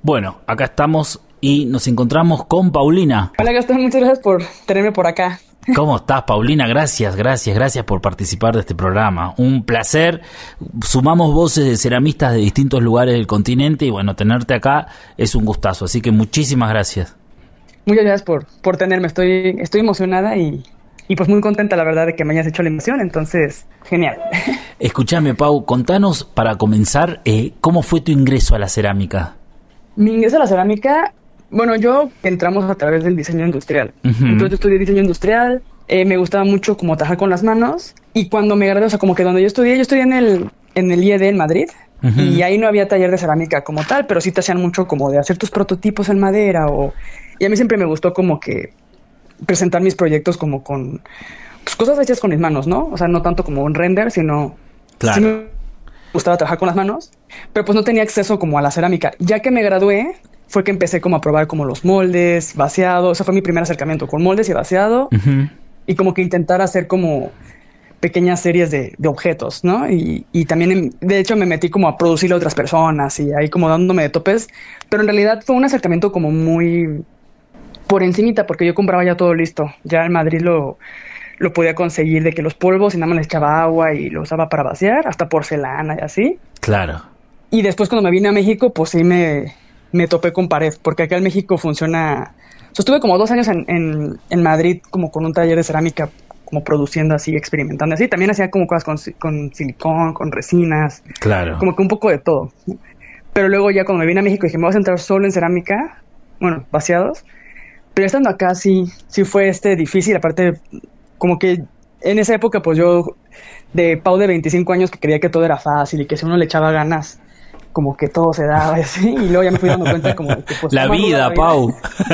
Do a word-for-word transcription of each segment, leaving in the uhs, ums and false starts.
Bueno, acá estamos y nos encontramos con Paulina. Hola Gastón, muchas gracias por tenerme por acá. ¿Cómo estás, Paulina? Gracias, gracias, gracias por participar de este programa. Un placer. Sumamos voces de ceramistas de distintos lugares del continente y bueno, tenerte acá es un gustazo. Así que muchísimas gracias. Muchas gracias por, por tenerme. Estoy, estoy emocionada y, y pues muy contenta, la verdad, de que me hayas hecho la invitación. Entonces, genial. Escúchame, Pau, contanos para comenzar, eh, ¿cómo fue tu ingreso a la cerámica? Mi ingreso a la cerámica... Bueno, yo entramos a través del diseño industrial. Uh-huh. Entonces estudié diseño industrial, eh, me gustaba mucho como trabajar con las manos. Y cuando me gradué, o sea, como que donde yo estudié, yo estudié en el, en el I E D en Madrid. Uh-huh. Y ahí no había taller de cerámica como tal, pero sí te hacían mucho como de hacer tus prototipos en madera. O... Y a mí siempre me gustó como que presentar mis proyectos como con pues, cosas hechas con mis manos, ¿no? O sea, no tanto como un render, sino... Claro. Sí me gustaba trabajar con las manos, pero pues no tenía acceso como a la cerámica. Ya que me gradué... fue que empecé como a probar como los moldes, vaciado. Ese fue mi primer acercamiento con moldes y vaciado. Uh-huh. Y como que intentar hacer como pequeñas series de, de objetos, ¿no? Y, y también, en, de hecho, me metí como a producirle a otras personas y ahí como dándome de topes. Pero en realidad fue un acercamiento como muy por encimita, porque yo compraba ya todo listo. Ya en Madrid lo, lo podía conseguir de que los polvos y nada más le echaba agua y lo usaba para vaciar, hasta porcelana y así. Claro. Y después cuando me vine a México, pues sí me... me topé con pared, porque acá en México funciona... O sea, estuve como dos años en, en, en Madrid como con un taller de cerámica, como produciendo así, experimentando así. También hacía como cosas con, con silicón, con resinas. Claro. Como que un poco de todo. Pero luego ya cuando me vine a México dije, me voy a centrar solo en cerámica, bueno, vaciados. Pero estando acá sí, sí fue este difícil, aparte como que en esa época pues yo, de Pau de veinticinco años que creía que todo era fácil y que si uno le echaba ganas... como que todo se daba así, y luego ya me fui dando cuenta como que pues, la vida, Pau.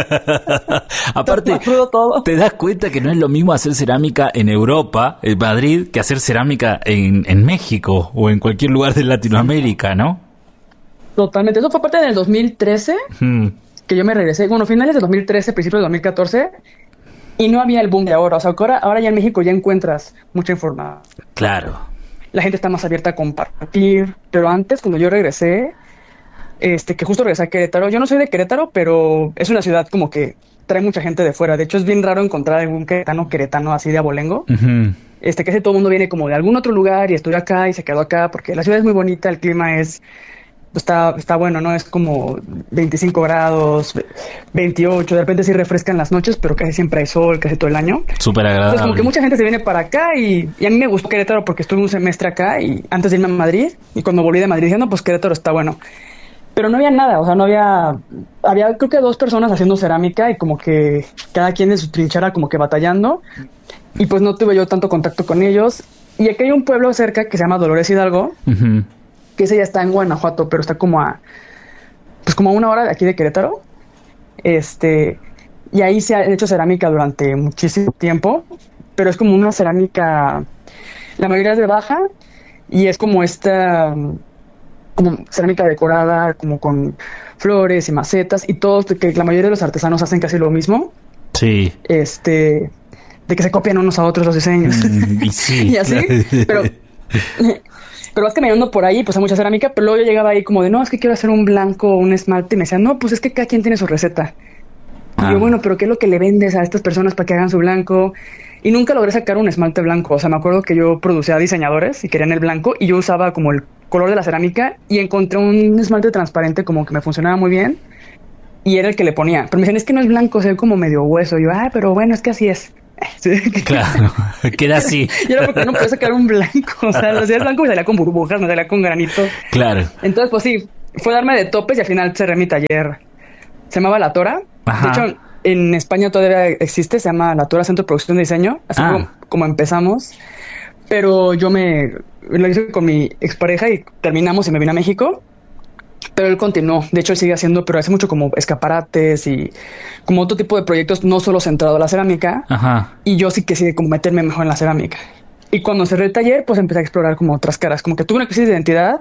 Aparte, todo. te das cuenta que no es lo mismo hacer cerámica en Europa, en Madrid, que hacer cerámica en, en México o en cualquier lugar de Latinoamérica, ¿no? Totalmente. Eso fue parte del dos mil trece, hmm. que yo me regresé, bueno, finales de dos mil trece, principios de dos mil catorce, y no había el boom de ahora. O sea, que ahora, ahora ya en México ya encuentras mucha información. Claro. La gente está más abierta a compartir, pero antes, cuando yo regresé, este, que justo regresé a Querétaro, yo no soy de Querétaro, pero es una ciudad como que trae mucha gente de fuera. De hecho, es bien raro encontrar algún queretano, queretano así de abolengo. Uh-huh. Este, que ese todo el mundo viene como de algún otro lugar y estudió acá y se quedó acá, porque la ciudad es muy bonita, el clima es... Está, está bueno, ¿no? Es como veinticinco grados, veintiocho, de repente sí refrescan las noches, pero casi siempre hay sol, casi todo el año. Súper agradable. Entonces como que mucha gente se viene para acá y, y a mí me gustó Querétaro porque estuve un semestre acá y antes de irme a Madrid, y cuando volví de Madrid dije, no, pues Querétaro está bueno. Pero no había nada, o sea, no había... Había creo que dos personas haciendo cerámica y como que cada quien en su trinchera como que batallando, y pues no tuve yo tanto contacto con ellos. Y aquí hay un pueblo cerca que se llama Dolores Hidalgo, uh-huh. que ese ya está en Guanajuato, pero está como a, pues como a una hora de aquí de Querétaro. Este, y ahí se ha hecho cerámica durante muchísimo tiempo, pero es como una cerámica, la mayoría es de baja, y es como esta, como cerámica decorada, como con flores y macetas, y todos, que la mayoría de los artesanos hacen casi lo mismo. Sí. Este, de que se copian unos a otros los diseños. Mm, y sí. y así, pero... Pero vas caminando por ahí, pues hay mucha cerámica, pero luego yo llegaba ahí como de, no, es que quiero hacer un blanco o un esmalte, y me decían, no, pues es que cada quien tiene su receta. Ah. Y yo, bueno, pero ¿qué es lo que le vendes a estas personas para que hagan su blanco? Y nunca logré sacar un esmalte blanco. O sea, me acuerdo que yo producía diseñadores y querían el blanco, y yo usaba como el color de la cerámica, y encontré un esmalte transparente como que me funcionaba muy bien, y era el que le ponía. Pero me decían, es que no es blanco, se ve como medio hueso. Y yo, ah, pero bueno, es que así es. Claro, queda así. Y era porque no podía sacar un blanco. O sea, lo hacía blanco y salía con burbujas, no salía con granitos. Claro. Entonces, pues sí, fue darme de topes y al final cerré mi taller. Se llamaba La Tora. Ajá. De hecho, en España todavía existe, se llama La Tora Centro de Producción de Diseño. Así ah. como, como empezamos. Pero yo me lo hice con mi expareja y terminamos y me vine a México. Pero él continuó, de hecho él sigue haciendo, pero hace mucho como escaparates y como otro tipo de proyectos, no solo centrado a la cerámica. Ajá. Y yo sí que sí como meterme mejor en la cerámica. Y cuando cerré el taller, pues empecé a explorar como otras caras, como que tuve una crisis de identidad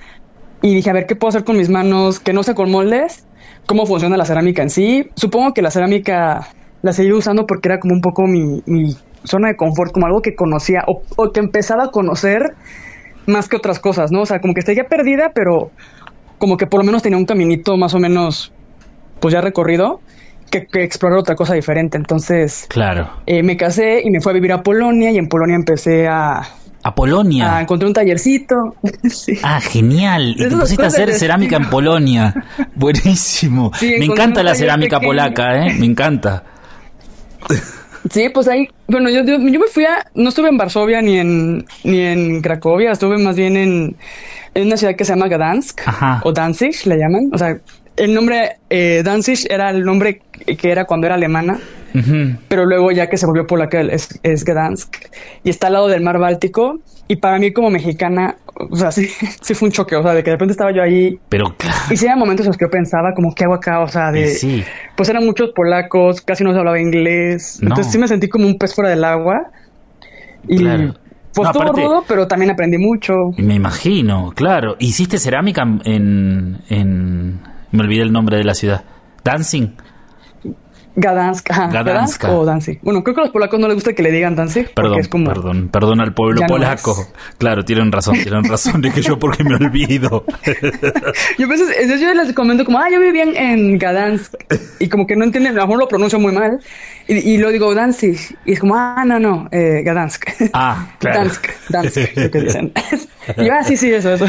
y dije, a ver, ¿qué puedo hacer con mis manos? Que no sé con moldes, cómo funciona la cerámica en sí. Supongo que la cerámica la seguí usando porque era como un poco mi, mi zona de confort, como algo que conocía o, o que empezaba a conocer más que otras cosas, ¿no? O sea, como que seguía perdida, pero... como que por lo menos tenía un caminito más o menos, pues ya recorrido, que, que explorar otra cosa diferente. Entonces, claro. eh, me casé y me fui a vivir a Polonia, y en Polonia empecé a... ¿A Polonia? A encontré un tallercito. Sí. Ah, genial. Y te pusiste a hacer cerámica en Polonia. Buenísimo. Sí, me encanta la cerámica pequeño. polaca, ¿eh? Me encanta. Sí, pues ahí, bueno, yo, yo, yo me fui a, no estuve en Varsovia ni en ni en Cracovia, estuve más bien en, en una ciudad que se llama Gdansk, Ajá. o Danzig, le llaman. O sea, el nombre eh, Danzig era el nombre que era cuando era alemana, uh-huh. pero luego ya que se volvió polaca es, es Gdansk, y está al lado del mar Báltico, y para mí como mexicana, o sea, sí, sí fue un choque, o sea, de que de repente estaba yo ahí, pero claro. y sí había momentos en los que yo pensaba, como, ¿qué hago acá? O sea, de, sí. pues eran muchos polacos, casi no se hablaba inglés, no. entonces sí me sentí como un pez fuera del agua, y... Claro. Pues no, todo aparte, rudo, pero también aprendí mucho. Me imagino, claro. ¿Hiciste cerámica en, en... Me olvidé el nombre de la ciudad. ¿Danzig? Gdansk, ajá. Gdansk o Danzig. Bueno, creo que a los polacos no les gusta que le digan Danzig. Perdón, es como, perdón, perdón al pueblo polaco. No claro, tienen razón, tienen razón. Es que yo porque me olvido. Yo a veces, yo les comento como, ah, yo viví en, en Gdansk. Y como que no entienden, a lo mejor lo pronuncio muy mal. Y, y lo digo Danzig. Y es como, ah, no, no, eh, Gdansk. Ah, claro. Dansk, Dansk, lo que dicen. Y yo, ah, sí, sí, eso, eso.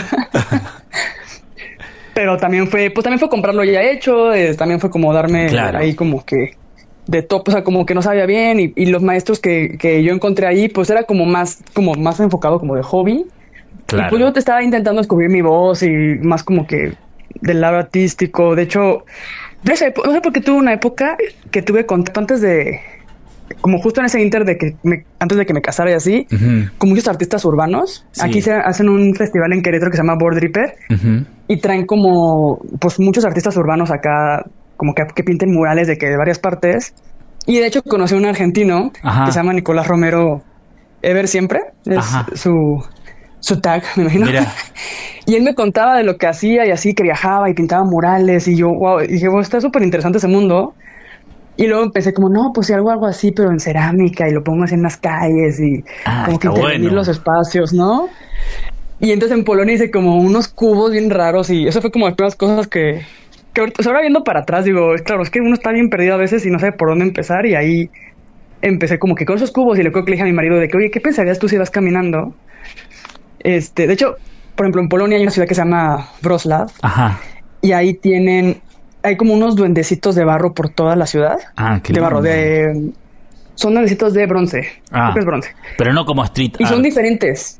Pero también fue, pues también fue comprarlo ya hecho, eh, también fue como darme claro. ahí como que de top, o sea, como que no sabía bien, y, y los maestros que, que yo encontré ahí, pues era como más, como más enfocado como de hobby. Claro. Y pues yo te estaba intentando descubrir mi voz y más como que del lado artístico. De hecho, no sé, no sé por qué tuve una época que tuve contacto antes de, como justo en ese inter de que me, antes de que me casara y así, uh-huh. con muchos artistas urbanos. Sí. Aquí se hacen un festival en Querétaro que se llama Board Reaper, uh-huh. y traen como pues muchos artistas urbanos acá, como que, que pinten murales de que de varias partes. Y de hecho conocí a un argentino, Ajá. que se llama Nicolás Romero Ever Siempre, es Ajá. su su tag, me imagino. Mira. Y él me contaba de lo que hacía y así, que viajaba y pintaba murales, y yo, wow, y dije, wow, está súper interesante ese mundo. Y luego empecé como, no, pues si algo, algo así, pero en cerámica, y lo pongo así en las calles, y ah, como que intervenir bueno. los espacios, ¿no? Y entonces en Polonia hice como unos cubos bien raros, y eso fue como las primeras cosas que, que ahorita, o sea, ahora viendo para atrás, digo, claro, es que uno está bien perdido a veces y no sabe por dónde empezar, y ahí empecé como que con esos cubos, y le creo que le dije a mi marido de que, oye, ¿qué pensarías tú si vas caminando? Este, de hecho, por ejemplo, en Polonia hay una ciudad que se llama Wrocław, Ajá. y ahí tienen... hay como unos duendecitos de barro por toda la ciudad. Ah, qué de barro, lindo. de son duendecitos de bronce. Ah, creo que es bronce. Pero no como street y art. Son diferentes.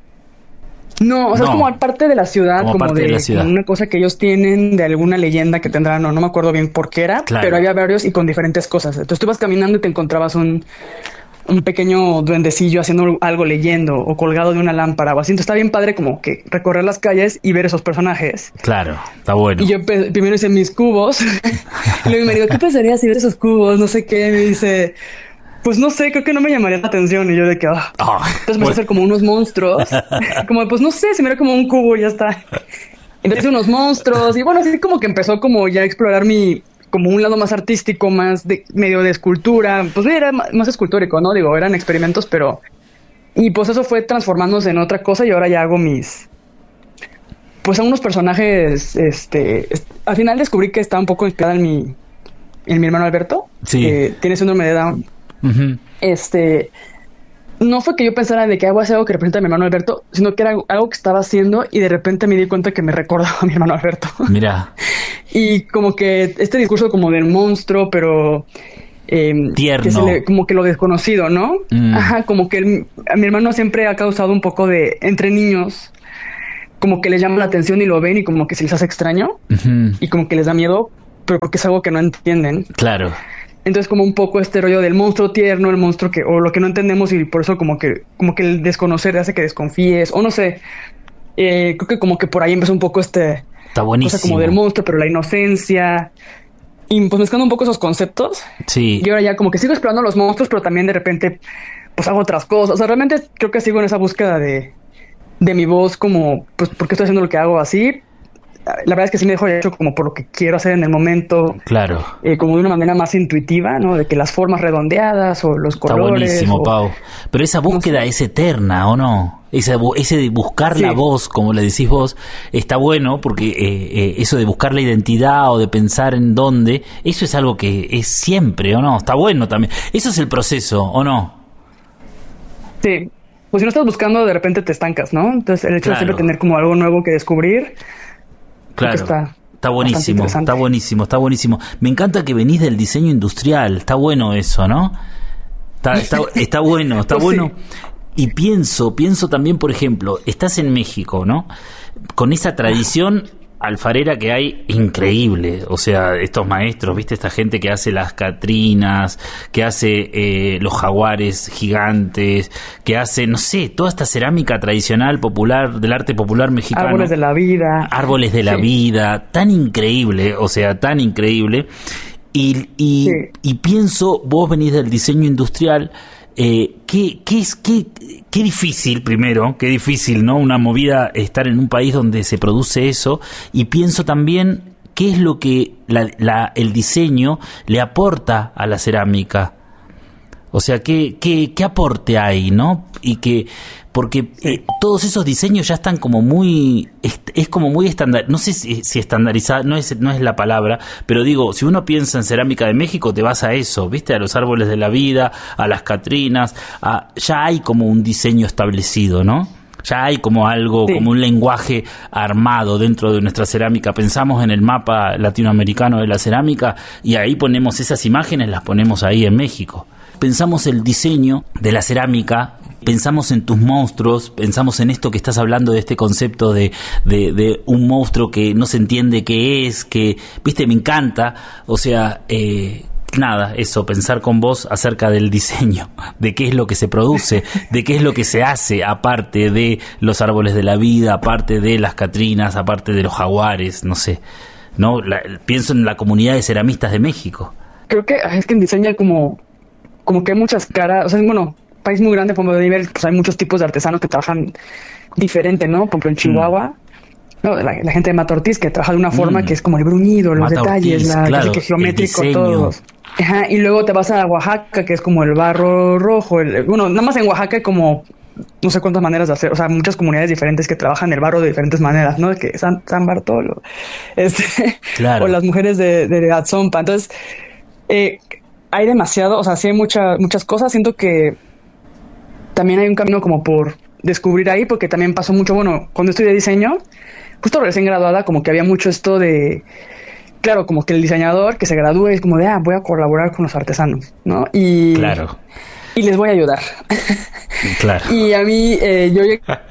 No, o sea, no, es como parte de la ciudad, como, como, de, de la ciudad. Como una cosa que ellos tienen de alguna leyenda que tendrán, no, no me acuerdo bien por qué era, claro. pero había varios y con diferentes cosas. Entonces tú ibas caminando y te encontrabas un un pequeño duendecillo haciendo algo, leyendo, o colgado de una lámpara o así. Entonces está bien padre como que recorrer las calles y ver esos personajes. Claro, está bueno. Y yo pe- primero hice mis cubos y luego me digo, ¿qué pensarías si ves esos cubos? No sé qué. Y me dice, pues no sé, creo que no me llamaría la atención. Y yo de que, ah. Oh, entonces me bueno. a hacer como unos monstruos. Como, pues no sé, si me era como un cubo y ya está. Entonces hice unos monstruos y bueno, así como que empezó como ya a explorar mi... como un lado más artístico, más de medio de escultura, pues era más escultórico, ¿no? Digo, eran experimentos, pero... Y pues eso fue transformándose en otra cosa y ahora ya hago mis... Pues a unos personajes, este... Al final descubrí que estaba un poco inspirada en mi... En mi hermano Alberto, sí. que tiene síndrome de Down. Uh-huh. Este... No fue que yo pensara de que hago algo que representa a mi hermano Alberto, sino que era algo que estaba haciendo y de repente me di cuenta que me recordaba a mi hermano Alberto. Mira. Y como que este discurso como del monstruo, pero... Eh, tierno. Que se le, como que lo desconocido, ¿no? Mm. Ajá, como que el, a mi hermano siempre ha causado un poco de... Entre niños, como que les llama la atención y lo ven y como que se les hace extraño. Uh-huh. Y como que les da miedo, pero porque es algo que no entienden. Claro. Entonces como un poco este rollo del monstruo tierno, el monstruo que... O lo que no entendemos y por eso como que... Como que el desconocer hace que desconfíes. O no sé. Eh, creo que como que por ahí empezó un poco este... Está buenísimo. Cosa como del monstruo, pero la inocencia. Y pues mezclando un poco esos conceptos. Sí. Y ahora ya como que sigo explorando los monstruos, pero también de repente pues hago otras cosas. O sea, realmente creo que sigo en esa búsqueda de, de mi voz como... Pues porque estoy haciendo lo que hago así. La verdad es que sí me dejo hecho como por lo que quiero hacer en el momento. Claro. Eh, como de una manera más intuitiva, ¿no? De que las formas redondeadas o los colores. Está buenísimo, o... Pau. Pero esa búsqueda no sé. Es eterna, ¿o no? ese, ese de buscar sí. la voz, como le decís vos, está bueno porque eh, eh, eso de buscar la identidad o de pensar en dónde, eso es algo que es siempre, ¿o no? Está bueno también. Eso es el proceso, ¿o no? Sí. Pues si no estás buscando, de repente te estancas, ¿no? Entonces el hecho claro. de siempre tener como algo nuevo que descubrir, claro. está... Está buenísimo, está buenísimo, está buenísimo. Me encanta que venís del diseño industrial, está bueno eso, ¿no? Está, está, está bueno, está pues bueno. Sí. Y pienso, pienso también, por ejemplo, estás en México, ¿no? Con esa tradición alfarera que hay increíble, o sea, estos maestros, viste, esta gente que hace las catrinas, que hace eh, los jaguares gigantes, que hace, no sé, toda esta cerámica tradicional popular, del arte popular mexicano. Árboles de la vida. Árboles de sí. la vida, tan increíble, o sea, tan increíble. Y, y, sí. y pienso, vos venís del diseño industrial, Eh, qué, qué es qué, qué difícil primero, qué difícil, ¿no? Una movida, estar en un país donde se produce eso, y pienso también qué es lo que la, la, el diseño le aporta a la cerámica. O sea, qué, qué, qué aporte hay, ¿no? Y que porque eh, todos esos diseños ya están como muy es, es como muy estándar, no sé si, si estandarizado, no es no es la palabra, pero digo, si uno piensa en cerámica de México, te vas a eso, ¿viste? A los árboles de la vida, a las catrinas, a, ya hay como un diseño establecido, ¿no? Ya hay como algo, sí. como un lenguaje armado dentro de nuestra cerámica. Pensamos en el mapa latinoamericano de la cerámica y ahí ponemos esas imágenes, las ponemos ahí en México. Pensamos el diseño de la cerámica, pensamos en tus monstruos, pensamos en esto que estás hablando, de este concepto de, de, de un monstruo que no se entiende qué es, que, viste, me encanta, o sea, eh, nada, eso, pensar con vos acerca del diseño, de qué es lo que se produce, de qué es lo que se hace, aparte de los árboles de la vida, aparte de las catrinas, aparte de los jaguares, no sé, no, la, pienso en la comunidad de ceramistas de México. Creo que es que en diseño hay como como que hay muchas caras, o sea, bueno, país muy grande, como de nivel, pues hay muchos tipos de artesanos que trabajan diferente, ¿no? Por ejemplo, en Chihuahua, mm. ¿no? La, la gente de Mata Ortiz, que trabaja de una forma mm. que es como el bruñido, los Mata detalles, Ortiz, la, claro, que geométrico, todo. Ajá, y luego te vas a Oaxaca, que es como el barro rojo, el, bueno, nada más en Oaxaca hay como no sé cuántas maneras de hacer, o sea, muchas comunidades diferentes que trabajan el barro de diferentes maneras, ¿no? Que San, San Bartolo, este, claro. o las mujeres de, de, de Atzompa. Entonces, eh, hay demasiado, o sea, sí hay mucha, muchas cosas. Siento que también hay un camino como por descubrir ahí, porque también pasó mucho, bueno, cuando estudié diseño, justo recién graduada, como que había mucho esto de, claro, como que el diseñador que se gradúe es como de, ah, voy a colaborar con los artesanos, ¿no? Y, claro. y les voy a ayudar. Claro. Y a mí, eh, yo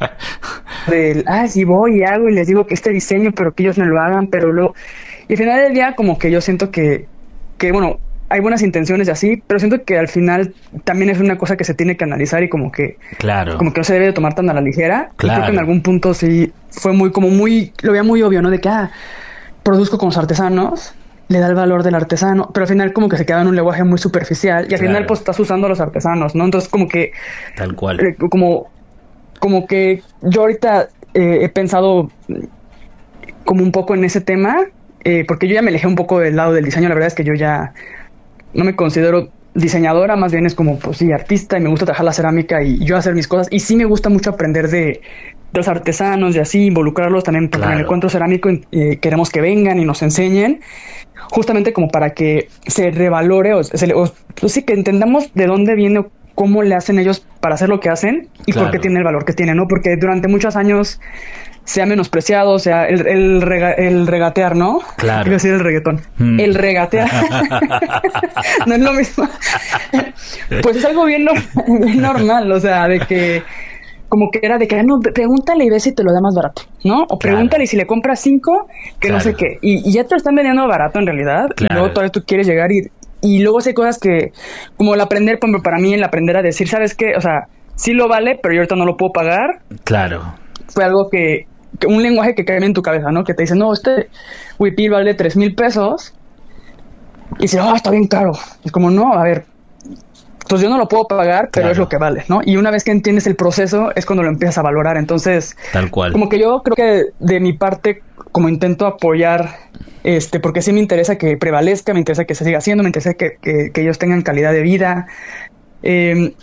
del, ah, sí voy y hago y les digo que este diseño, pero que ellos no lo hagan, pero luego, y al final del día como que yo siento que, que bueno, hay buenas intenciones y así, pero siento que al final también es una cosa que se tiene que analizar y como que claro. como que no se debe de tomar tan a la ligera. Claro. Y creo que en algún punto sí fue muy, como muy, lo veía muy obvio, ¿no? De que, ah, produzco con los artesanos, le da el valor del artesano, pero al final como que se queda en un lenguaje muy superficial y al claro. final pues estás usando a los artesanos, ¿no? Entonces como que... Tal cual. Eh, como, como que yo ahorita eh, he pensado como un poco en ese tema, eh, porque yo ya me alejé un poco del lado del diseño. La verdad es que yo ya no me considero diseñadora, más bien es como, pues sí, artista, y me gusta trabajar la cerámica y yo hacer mis cosas. Y sí me gusta mucho aprender de, de los artesanos y así, involucrarlos también, porque claro. en el encuentro cerámico eh, queremos que vengan y nos enseñen, justamente como para que se revalore, o, se, o pues sí, que entendamos de dónde viene, cómo le hacen ellos para hacer lo que hacen y claro. por qué tiene el valor que tiene, ¿no? Porque durante muchos años se ha menospreciado, o sea, el, el, rega, el regatear, ¿no? Claro. Quiero decir el reggaetón. Mm. El regatear. No es lo mismo. Pues es algo bien, bien normal, o sea, de que como que era de que, no, pregúntale y ve si te lo da más barato, ¿no? O claro. pregúntale y si le compras cinco, que claro. no sé qué. Y, y ya te lo están vendiendo barato en realidad. Claro. Y luego todavía tú quieres llegar y... Y luego hay cosas que, como el aprender, por ejemplo, para mí el aprender a decir, ¿sabes qué? O sea, sí lo vale, pero yo ahorita no lo puedo pagar. Claro. Fue algo que, que un lenguaje que cae en tu cabeza, ¿no? Que te dice, no, este huipil vale tres mil pesos. Y dice, ah, oh, está bien caro. Es como, no, a ver, pues yo no lo puedo pagar, pero claro. es lo que vale, ¿no? Y una vez que entiendes el proceso, es cuando lo empiezas a valorar. Entonces, tal cual. Como que yo creo que de mi parte, como intento apoyar, este, porque sí me interesa que prevalezca, me interesa que se siga haciendo, me interesa que, que, que ellos tengan calidad de vida. Eh,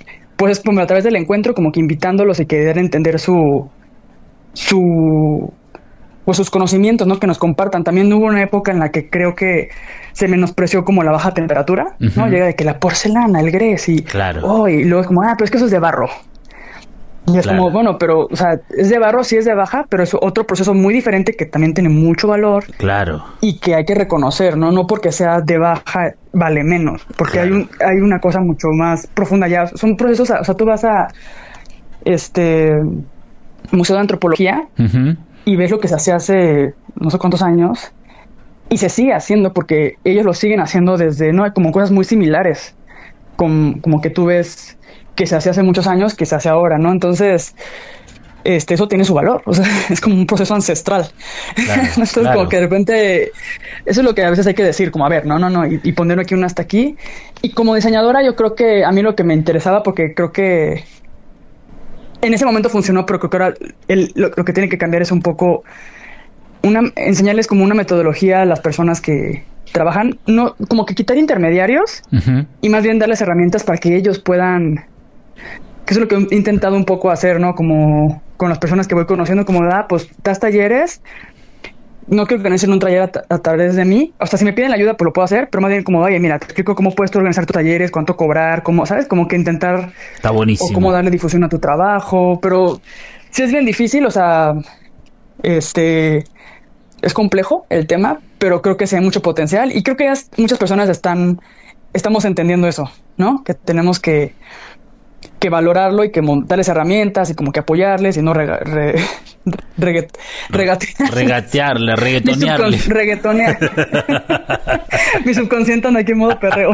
pues es como a través del encuentro, como que invitándolos y que den a entender su, su, pues sus conocimientos, ¿no? Que nos compartan. También hubo una época en la que creo que se menospreció como la baja temperatura, uh-huh. ¿no? Llega de que la porcelana, el grés y, claro. oh, y luego es como, ah, pero es que eso es de barro. Y es claro. como, bueno, pero, o sea, es de barro, sí es de baja, pero es otro proceso muy diferente que también tiene mucho valor. Claro. Y que hay que reconocer, ¿no? No porque sea de baja vale menos, porque claro. hay un, hay una cosa mucho más profunda ya. Son procesos, o sea, tú vas a este Museo de Antropología uh-huh. y ves lo que se hacía hace no sé cuántos años y se sigue haciendo porque ellos lo siguen haciendo desde, ¿no? Hay como cosas muy similares, como, como que tú ves que se hace hace muchos años, que se hace ahora, ¿no? Entonces, este, eso tiene su valor, o sea, es como un proceso ancestral. Claro, Entonces, claro. como que de repente, eso es lo que a veces hay que decir, como, a ver, no, no, no, y, y ponerlo aquí un hasta aquí. Y como diseñadora, yo creo que a mí lo que me interesaba, porque creo que en ese momento funcionó, pero creo que ahora el, lo, lo que tiene que cambiar es un poco, una, enseñarles como una metodología a las personas que trabajan, no, como que quitar intermediarios uh-huh. y más bien darles herramientas para que ellos puedan... que eso es lo que he intentado un poco hacer, ¿no? Como con las personas que voy conociendo, como, ah, pues, das talleres, no quiero que organicen un taller a, t- a través de mí, o sea, si me piden la ayuda, pues lo puedo hacer, pero más bien como, oye, mira, te explico cómo puedes tú organizar tus talleres, cuánto cobrar, cómo, ¿sabes? Como que intentar... Está buenísimo. O cómo darle difusión a tu trabajo, pero sí es bien difícil, o sea, este... es complejo el tema, pero creo que sí hay mucho potencial y creo que ya muchas personas están, estamos entendiendo eso, ¿no? Que tenemos que... que valorarlo y que darles herramientas y como que apoyarles y no rega, re, regue, regatear. regatearle, reguetonearle. Mi, subcon, reguetonear. Mi subconsciente anda aquí en modo perreo.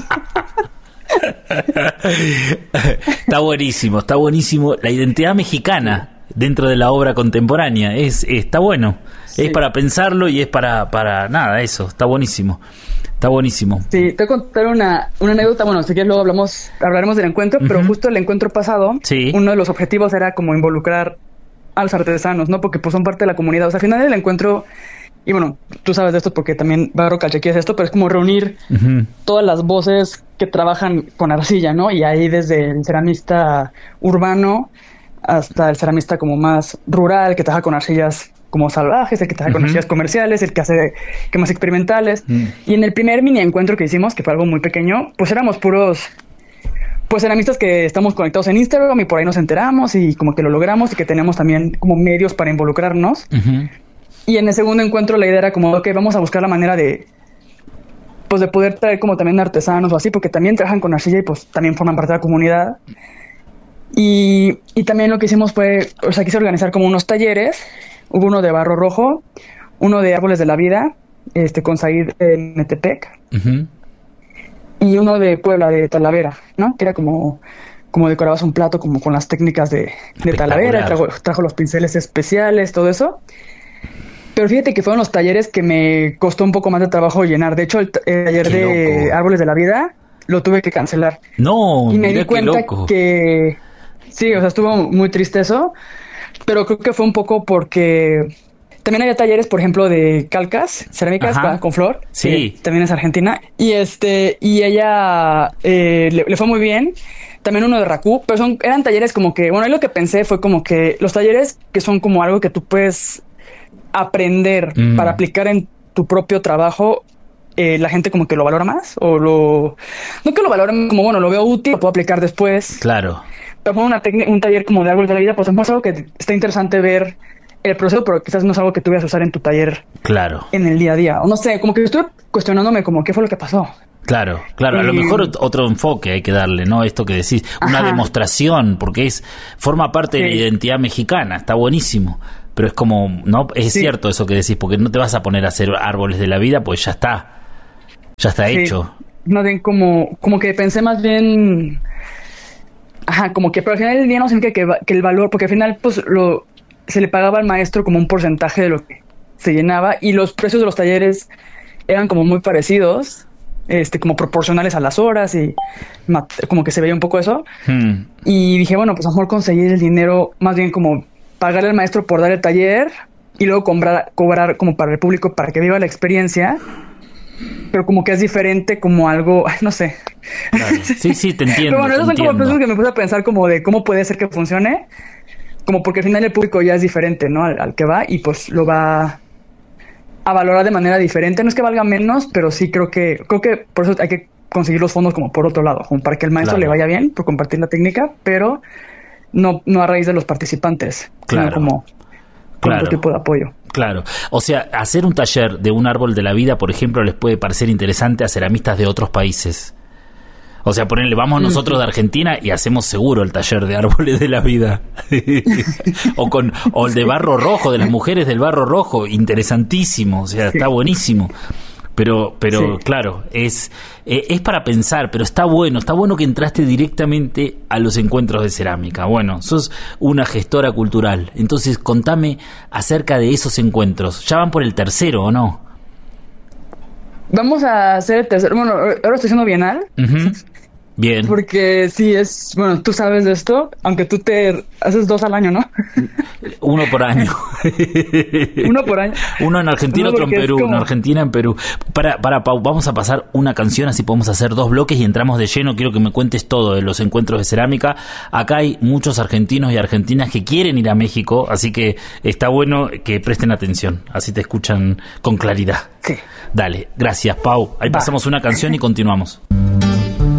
Está buenísimo, está buenísimo. La identidad mexicana dentro de la obra contemporánea es está bueno. Sí. Es para pensarlo y es para, para nada, eso, está buenísimo. Está buenísimo. Sí, te voy a contar una, una anécdota. Bueno, si quieres luego hablamos, hablaremos del encuentro, uh-huh. pero justo el encuentro pasado, sí. uno de los objetivos era como involucrar a los artesanos, ¿no? Porque pues son parte de la comunidad. O sea, al final del encuentro, y bueno, tú sabes de esto porque también Barro Calchaquí es esto, pero es como reunir uh-huh. todas las voces que trabajan con arcilla, ¿no? Y ahí desde el ceramista urbano hasta el ceramista como más rural, que trabaja con arcillas como salvajes, el que trabaja uh-huh. con arcillas comerciales, el que hace quemas experimentales. Uh-huh. Y en el primer mini encuentro que hicimos, que fue algo muy pequeño, pues éramos puros, pues ceramistas que estamos conectados en Instagram y por ahí nos enteramos y como que lo logramos y que tenemos también como medios para involucrarnos. Uh-huh. Y en el segundo encuentro la idea era como, ok, vamos a buscar la manera de, pues de poder traer como también artesanos o así, porque también trabajan con arcilla y pues también forman parte de la comunidad. Y, y también lo que hicimos fue, o sea, quise organizar como unos talleres. Hubo uno de barro rojo, uno de árboles de la vida, este con Said en Metepec, uh-huh. y uno de Puebla, de Talavera, ¿no? Que era como, como decorabas un plato como con las técnicas de, de Talavera, trajo, trajo los pinceles especiales, todo eso. Pero fíjate que fueron los talleres que me costó un poco más de trabajo llenar. De hecho, el, t- el taller qué de loco. Árboles de la vida lo tuve que cancelar. No, y me mira di cuenta qué loco. que sí, o sea, estuvo muy triste eso. Pero creo que fue un poco porque también había talleres, por ejemplo, de calcas, cerámicas Ajá. con Flor, sí. que también es argentina, y este y ella eh, le, le fue muy bien. También uno de Racú, pero son eran talleres como que, bueno, ahí lo que pensé fue como que los talleres que son como algo que tú puedes aprender mm. para aplicar en tu propio trabajo, eh, la gente como que lo valora más, o lo... no que lo valoren como, bueno, lo veo útil, lo puedo aplicar después. Claro. Pero fue una tec- un taller como de árboles de la vida, pues es algo que está interesante ver el proceso, pero quizás no es algo que tú vayas a usar en tu taller. Claro. En el día a día. O no sé, como que estuve cuestionándome como qué fue lo que pasó. Claro, claro. Y... a lo mejor otro enfoque hay que darle, ¿no? Esto que decís, una Ajá. demostración, porque es forma parte sí. de la identidad mexicana, está buenísimo. Pero es como, no, es sí. cierto eso que decís, porque no te vas a poner a hacer árboles de la vida, pues ya está. Ya está sí. hecho. No bien, como, como que pensé más bien... Ajá, como que, pero al final del día no significa que, que el valor, porque al final pues lo se le pagaba al maestro como un porcentaje de lo que se llenaba y los precios de los talleres eran como muy parecidos, este como proporcionales a las horas y como que se veía un poco eso. Hmm. Y dije, bueno, pues a lo mejor conseguir el dinero, más bien como pagarle al maestro por dar el taller y luego cobrar, cobrar como para el público para que viva la experiencia. pero como que es diferente, como algo, no sé. Claro. Sí, sí, te entiendo. Pero bueno, esas son entiendo. como cosas que me puse a pensar como de cómo puede ser que funcione, como porque al final el público ya es diferente, ¿no? Al, al que va y pues lo va a valorar de manera diferente. No es que valga menos, pero sí creo que creo que por eso hay que conseguir los fondos como por otro lado, como para que el maestro Claro. le vaya bien por compartir la técnica, pero no no a raíz de los participantes, Claro. sino como, como Claro. otro tipo de apoyo. Claro, o sea, hacer un taller de un árbol de la vida, por ejemplo, les puede parecer interesante a ceramistas de otros países. O sea, ponerle, vamos nosotros de Argentina y hacemos seguro el taller de árboles de la vida. o con o el de barro rojo, de las mujeres del barro rojo, interesantísimo, o sea, Sí. está buenísimo. Pero, pero Sí. claro, es, eh, es para pensar, pero está bueno, está bueno que entraste directamente a los encuentros de cerámica. Bueno, sos una gestora cultural, entonces contame acerca de esos encuentros. ¿Ya van por el tercero o no? Vamos a hacer el tercer, bueno, ahora estoy haciendo bienal, Ujú. Bien. porque sí es, bueno, tú sabes de esto, aunque tú te haces dos al año, ¿no? Uno por año. Uno por año. Uno en Argentina, No, otro en porque es Perú. como- En Argentina, en Perú. Para, para, Pau, vamos a pasar una canción, así podemos hacer dos bloques y entramos de lleno. Quiero que me cuentes todo de los encuentros de cerámica. Acá hay muchos argentinos y argentinas que quieren ir a México, así que está bueno que presten atención. Así te escuchan con claridad. Sí. Dale, gracias, Pau. Ahí Va. pasamos una canción y continuamos.